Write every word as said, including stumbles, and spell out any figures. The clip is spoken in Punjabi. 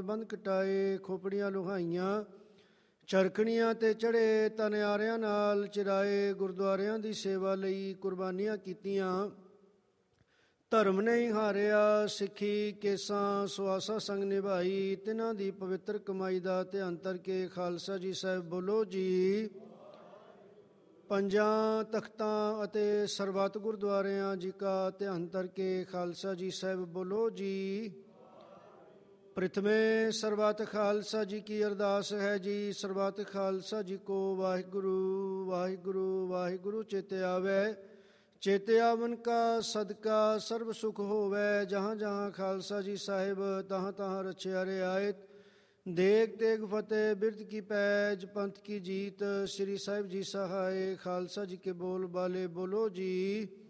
ਬੰਦ ਕਟਾਏ, ਖੋਪੜੀਆਂ ਲੁਹਾਈਆਂ, ਚਰਖਣੀਆਂ ਤੇ ਚੜ੍ਹੇ, ਤਨਿਆਰਿਆਂ ਨਾਲ ਚਿਰਾਏ, ਗੁਰਦੁਆਰਿਆਂ ਦੀ ਸੇਵਾ ਲਈ ਕੁਰਬਾਨੀਆਂ ਕੀਤੀਆਂ। ਧਰਮ ਨੇ ਹੀ ਹਾਰਿਆ, ਸਿੱਖੀ ਕੇਸਾਂ ਸੁਆਸਾ ਸੰਗ ਨਿਭਾਈ। ਤਿਨਾਂ ਦੀ ਪਵਿੱਤਰ ਕਮਾਈ ਦਾ ਧਿਆਨ ਧਰ ਕੇ ਖਾਲਸਾ ਜੀ ਸਾਹਿਬ ਬੋਲੋ ਜੀ। ਪੰਜਾਂ ਤਖਤਾਂ ਅਤੇ ਸਰਬੱਤ ਗੁਰਦੁਆਰਿਆਂ ਜੀ ਕਾ ਧਿਆਨ ਧਰ ਕੇ ਖਾਲਸਾ ਜੀ ਸਾਹਿਬ ਬੋਲੋ ਜੀ। ਪ੍ਰਥਮੇ ਸਰਬੱਤ ਖਾਲਸਾ ਜੀ ਕੀ ਅਰਦਾਸ ਹੈ ਜੀ। ਸਰਬੱਤ ਖਾਲਸਾ ਜੀ ਕੋ ਵਾਹਿਗੁਰੂ ਵਾਹਿਗੁਰੂ ਵਾਹਿਗੁਰੂ ਚੇਤੇ ਆਵੈ। ਚੇਤੇ ਆਵਨ ਕਾ ਸਦਕਾ ਸਰਬ ਸੁਖ ਹੋਵੈ। ਜਹਾਂ ਜਹਾਂ ਖਾਲਸਾ ਜੀ ਸਾਹਿਬ, ਤਹਾਂ ਤਹਾਂ ਰਚਿਆ ਰਿਆਇਤ। ਦੇਗ ਤੇਗ ਫਤਿਹ, ਬਿਰਧ ਕੀ ਪੈਜ, ਪੰਥ ਕੀ ਜੀਤ। ਸ੍ਰੀ ਸਾਹਿਬ ਜੀ ਸਹਾਏ, ਖਾਲਸਾ ਜੀ ਕੇ ਬੋਲ ਬਾਲੇ ਬੋਲੋ ਜੀ।